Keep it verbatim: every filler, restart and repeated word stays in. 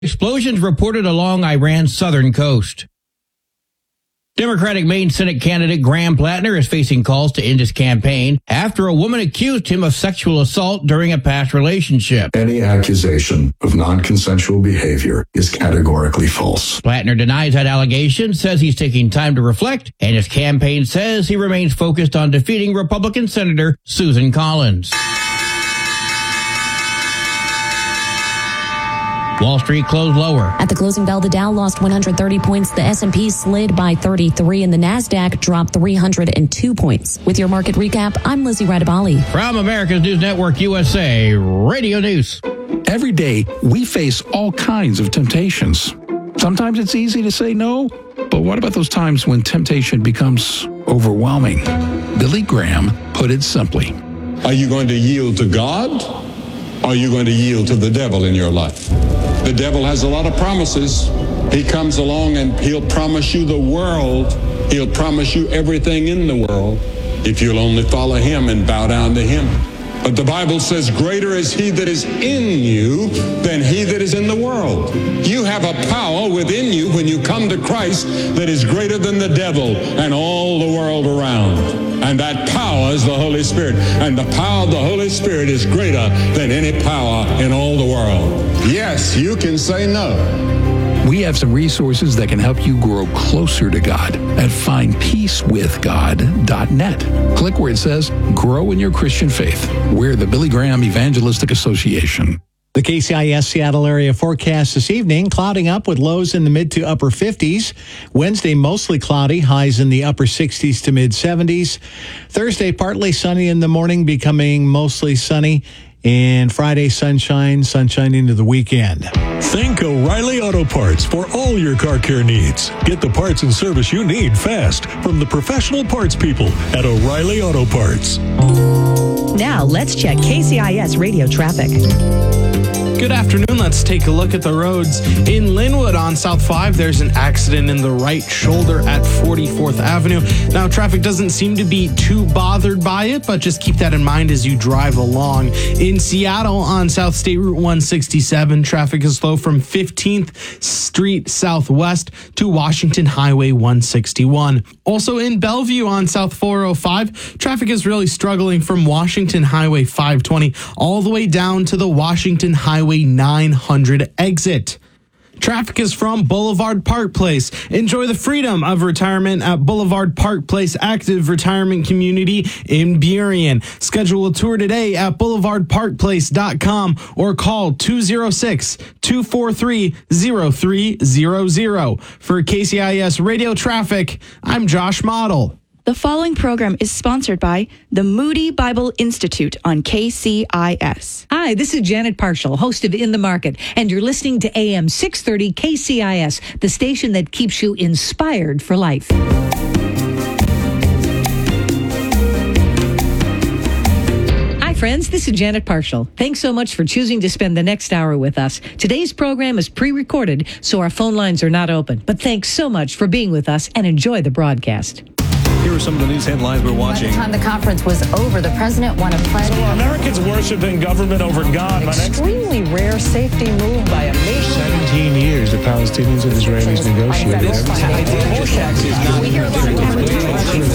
Explosions reported along Iran's southern coast. Democratic Maine Senate candidate Graham Plattner is facing calls to end his campaign after a woman accused him of sexual assault during a past relationship. Any accusation of non-consensual behavior is categorically false. Plattner denies that allegation, says he's taking time to reflect, and his campaign says he remains focused on defeating Republican Senator Susan Collins. Wall Street closed lower. At the closing bell, the Dow lost one hundred thirty points, the S and P slid by thirty-three, and the NASDAQ dropped three hundred two points. With your market recap, I'm Lizzie Radabali. From America's News Network U S A Radio News. Every day, we face all kinds of temptations. Sometimes it's easy to say no, but what about those times when temptation becomes overwhelming? Billy Graham put it simply. Are you going to yield to God? Or are you going to yield to the devil in your life? The devil has a lot of promises. He comes along and he'll promise you the world. He'll promise you everything in the world if you'll only follow him and bow down to him. But the Bible says, greater is he that is in you than he that is in the world. You have a power within you when you come to Christ that is greater than the devil and all the world around. And that power is the Holy Spirit. And the power of the Holy Spirit is greater than any power in all the world. Yes, you can say no. We have some resources that can help you grow closer to God at find peace with god dot net. Click where it says, Grow in Your Christian Faith. We're the Billy Graham Evangelistic Association. The K C I S Seattle area forecast this evening, clouding up with lows in the mid to upper fifties. Wednesday, mostly cloudy, highs in the upper sixties to mid seventies. Thursday, partly sunny in the morning, becoming mostly sunny. And Friday, sunshine, sunshine into the weekend. Think O'Reilly Auto Parts for all your car care needs. Get the parts and service you need fast from the professional parts people at O'Reilly Auto Parts. Now, let's check K C I S radio traffic. Good afternoon. Let's take a look at the roads. In Linwood on South five, there's an accident in the right shoulder at forty-fourth Avenue. Now, traffic doesn't seem to be too bothered by it, but just keep that in mind as you drive along. In Seattle on South State Route one sixty-seven, traffic is slow from fifteenth Street Southwest to Washington Highway one sixty-one. Also in Bellevue on South four oh five, traffic is really struggling from Washington Highway five twenty all the way down to the Washington Highway nine hundred exit. Traffic is from Boulevard Park Place. Enjoy the freedom of retirement at Boulevard Park Place Active Retirement Community in Burien. Schedule a tour today at boulevard park place dot com or call two oh six, two four three, oh three hundred. For K C I S Radio Traffic, I'm Josh Model. The following program is sponsored by the Moody Bible Institute on K C I S. Hi, this is Janet Parshall, host of In the Market, and you're listening to A M six thirty K C I S, the station that keeps you inspired for life. Hi, friends. This is Janet Parshall. Thanks so much for choosing to spend the next hour with us. Today's program is pre-recorded, so our phone lines are not open. But thanks so much for being with us, and enjoy the broadcast. Here are some of the news headlines we're watching. By the time the conference was over, the president won a pledge. So Americans worshiping government over God. Extremely rare safety move by a nation. seventeen years the Palestinians and Israelis negotiated.